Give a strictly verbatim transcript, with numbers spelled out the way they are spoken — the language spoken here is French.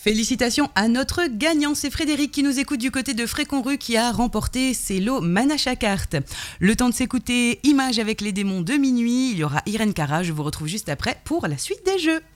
Félicitations à notre gagnant, c'est Frédéric qui nous écoute du côté de Fréconru qui a remporté ses lots Manachakart. Le temps de s'écouter Images avec les démons de minuit, il y aura Irène Cara, je vous retrouve juste après pour la suite des jeux.